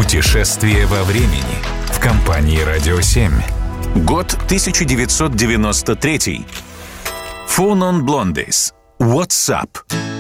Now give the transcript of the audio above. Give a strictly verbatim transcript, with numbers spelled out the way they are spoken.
Путешествие во времени в компании «Радио семь». Год тысяча девятьсот девяносто третий. Four Non Blondies. What's up?